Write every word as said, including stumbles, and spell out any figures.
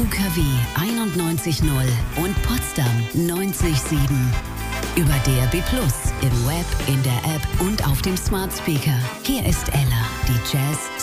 K W einundneunzig Komma null und Potsdam neunzig Komma sieben. Über D A B plus, im Web, in der App und auf dem Smart Speaker. Hier ist Ella, die Jazz